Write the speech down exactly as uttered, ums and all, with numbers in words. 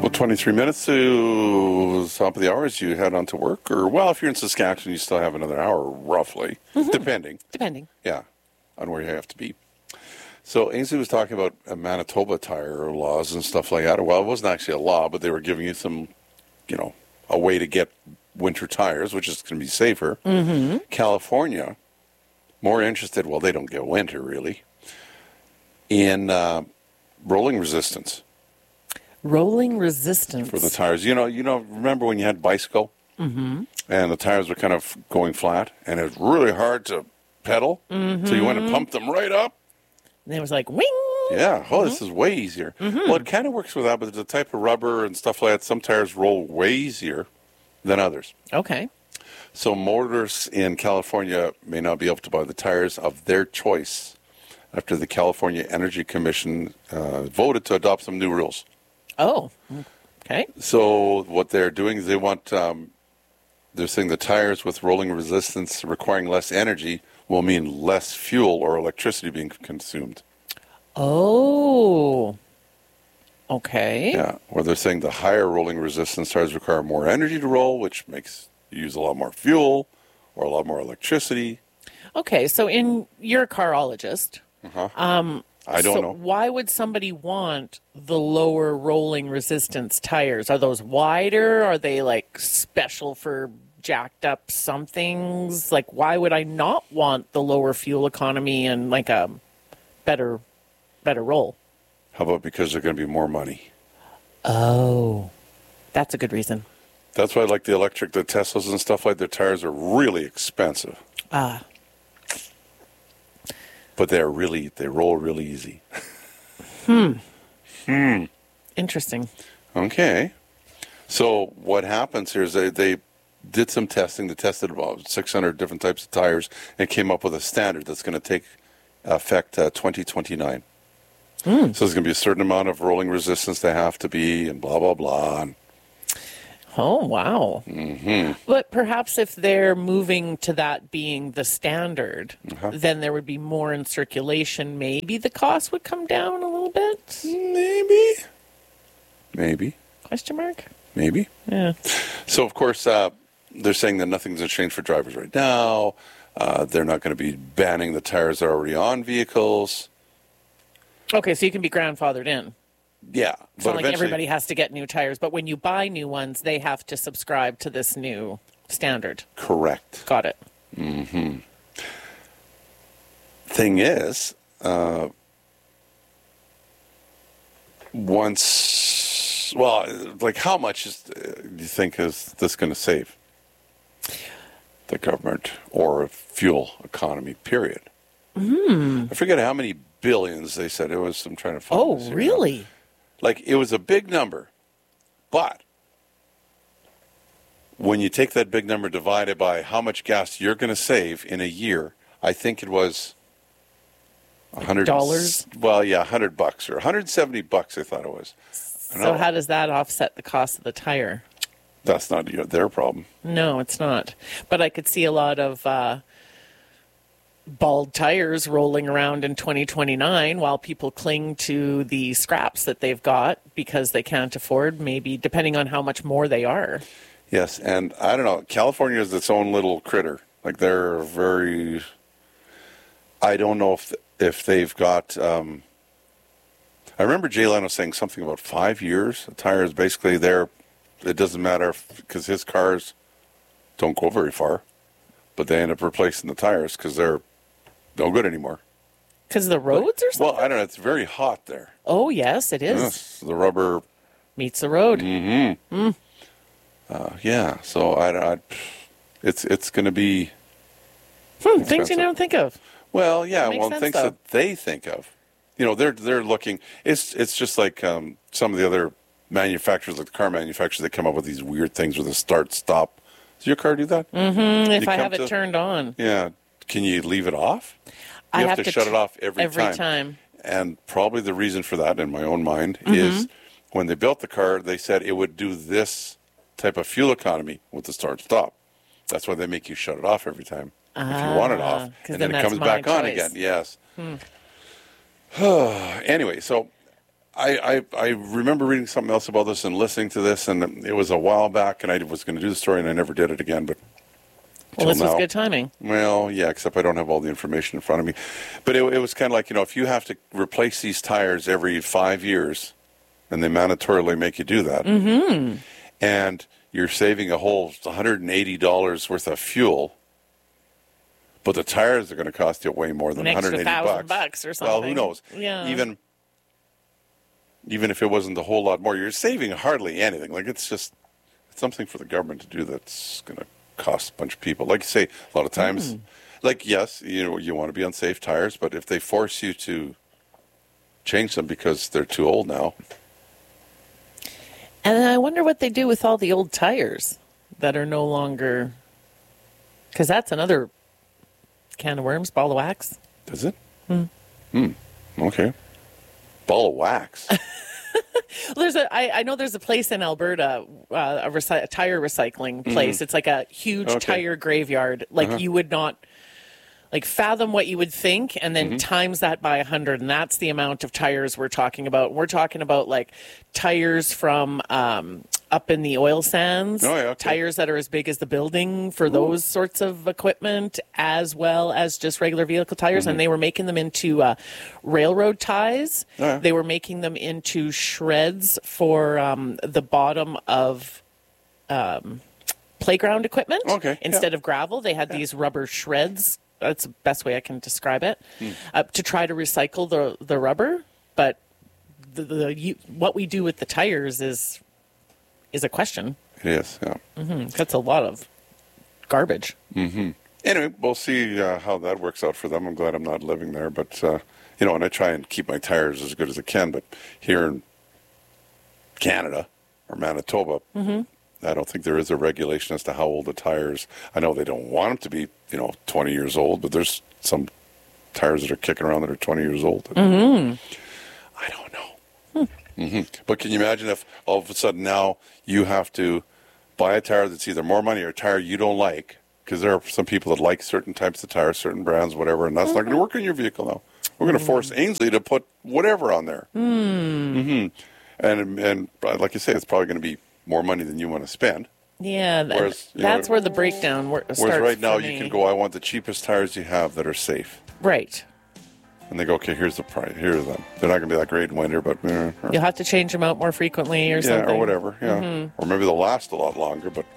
Well, twenty-three minutes to top of the hour as you head on to work. Or, well, if you're in Saskatchewan, you still have another hour, roughly, mm-hmm. depending. Depending. Yeah, on where you have to be. So Ainsley was talking about uh, Manitoba tire laws and stuff like that. Well, it wasn't actually a law, but they were giving you some, you know, a way to get winter tires, which is going to be safer. Mm-hmm. California, more interested, well, they don't get winter, really, in uh, rolling resistance. Rolling resistance. For the tires. You know, you know. Remember when you had bicycle? Mm-hmm. And the tires were kind of going flat, and it was really hard to pedal, mm-hmm. so you went and pumped them right up. And it was like, wing! Yeah, oh, mm-hmm. this is way easier. Mm-hmm. Well, it kind of works with that, but the type of rubber and stuff like that, some tires roll way easier than others. Okay. So motorists in California may not be able to buy the tires of their choice after the California Energy Commission uh, voted to adopt some new rules. Oh, okay. So what they're doing is they want, um, they're saying the tires with rolling resistance requiring less energy will mean less fuel or electricity being consumed. Oh, okay. Yeah, or they're saying the higher rolling resistance tires require more energy to roll, which makes you use a lot more fuel or a lot more electricity. Okay, so in you're a carologist. Uh-huh. Um, I don't so know. Why would somebody want the lower rolling resistance tires? Are those wider? Are they like special for jacked up somethings? Like, why would I not want the lower fuel economy and like a better, better roll? How about because they're going to be more money? Oh, that's a good reason. That's why I like the electric, the Teslas and stuff like their tires are really expensive. Ah. But they're really, they roll really easy. Hmm. Hmm. Interesting. Okay. So what happens here is they, they did some testing. They tested about six hundred different types of tires and came up with a standard that's going to take effect uh, twenty twenty-nine. Mm. So there's going to be a certain amount of rolling resistance they have to be and blah, blah, blah. And oh, wow. mm-hmm. But perhaps if they're moving to that being the standard, uh-huh. then there would be more in circulation. Maybe the cost would come down a little bit? Maybe. Maybe. Question mark? Maybe. Yeah. So, of course, uh, they're saying that nothing's going to change for drivers right now. Uh, they're not going to be banning the tires that are already on vehicles. Okay, so you can be grandfathered in. Yeah. It's not like everybody has to get new tires, but when you buy new ones, they have to subscribe to this new standard. Correct. Got it. Mm-hmm. Thing is, uh, once, well, like how much is, uh, do you think is this going to save the government or fuel economy, period? Mm. I forget how many billions they said it was. I'm trying to find Oh, this here really? now. Like, it was a big number, but when you take that big number divided by how much gas you're going to save in a year, I think it was a hundred dollars. Well, yeah, a hundred bucks or one hundred seventy bucks. I thought it was. So how does that offset the cost of the tire? That's not their problem. No, it's not. But I could see a lot of uh, bald tires rolling around in twenty twenty-nine while people cling to the scraps that they've got because they can't afford, maybe, depending on how much more they are. Yes, and I don't know, California is its own little critter. Like, they're very, I don't know if if they've got, um, I remember Jay Leno saying something about five years. The tire is basically there. It doesn't matter because his cars don't go very far, but they end up replacing the tires because they're no good anymore. Because of the roads or something? Well, I don't know. It's very hot there. Oh, yes, it is. Yes, the rubber meets the road. Mm-hmm. Mm. Uh, yeah, so I, I, it's it's going to be hmm, things you don't think of. Well, yeah, well, sense, things though. that they think of. You know, they're they're looking. It's it's just like um, some of the other manufacturers, like the car manufacturers, they come up with these weird things with a start stop. Does your car do that? Mm-hmm. If You I come have it to- turned on, Yeah. Can you leave it off? You I have, have to, to shut ch- it off every, every time. time. And probably the reason for that, in my own mind, Mm-hmm. is when they built the car, they said it would do this type of fuel economy with the start stop. That's why they make you shut it off every time if you want it Ah, off, 'cause and then then it that's comes my back on choice. again. Yes. Hmm. Anyway, so I, I, I remember reading something else about this and listening to this, and it was a while back, and I was going to do the story, and I never did it again. But Well, this now, was good timing. Well, yeah, except I don't have all the information in front of me. But it, it was kind of like, you know, if you have to replace these tires every five years, and they mandatorily make you do that, mm-hmm. and you're saving a whole one hundred eighty dollars worth of fuel, but the tires are going to cost you way more than An extra one hundred eighty thousand bucks. bucks or something. Well, who knows? Yeah. Even even if it wasn't a whole lot more, you're saving hardly anything. Like, it's just it's something for the government to do that's going to cost a bunch of people. Like you say, a lot of times, mm. like, yes, you know, you want to be on safe tires, but if they force you to change them because they're too old now. And I wonder what they do with all the old tires that are no longer, because that's another can of worms, ball of wax. Does it? Hmm. Hmm. Okay. Ball of wax. There's a. I, I know there's a place in Alberta, uh, a, recy- a tire recycling place. Mm. It's like a huge okay. tire graveyard. Like uh-huh. you would not, like fathom what you would think, and then mm-hmm. times that by a hundred, and that's the amount of tires we're talking about. We're talking about like tires from um, up in the oil sands, oh, yeah, okay. tires that are as big as the building for Ooh. Those sorts of equipment, as well as just regular vehicle tires. Mm-hmm. And they were making them into uh, railroad ties. Oh, yeah. They were making them into shreds for um, the bottom of um, playground equipment. Okay, Instead yeah. of gravel, they had yeah. these rubber shreds. That's the best way I can describe it, hmm. uh, to try to recycle the the rubber. But the, the you, what we do with the tires is is a question. It is, yeah. Mm-hmm. That's a lot of garbage. Mm-hmm. Anyway, we'll see uh, how that works out for them. I'm glad I'm not living there, but uh, you know, and I try and keep my tires as good as I can. But here in Canada or Manitoba. Mm-hmm. I don't think there is a regulation as to how old the tires. I know they don't want them to be, you know, twenty years old, but there's some tires that are kicking around that are twenty years old. Mm-hmm. I don't know. Hmm. Mm-hmm. But can you imagine if all of a sudden now you have to buy a tire that's either more money or a tire you don't like, because there are some people that like certain types of tires, certain brands, whatever, and that's mm-hmm. not going to work on your vehicle now. We're going to mm-hmm. force Ainsley to put whatever on there. Mm. Mm-hmm. And, and like you say, it's probably going to be more money than you want to spend. Yeah, whereas, that's know, where the breakdown starts. Whereas right now you can go, I want the cheapest tires you have that are safe. Right. And they go, okay, here's the price. Here's them. They're not going to be that great in winter, but... Eh, You'll have to change them out more frequently or yeah, something. or whatever, yeah. Mm-hmm. Or maybe they'll last a lot longer, but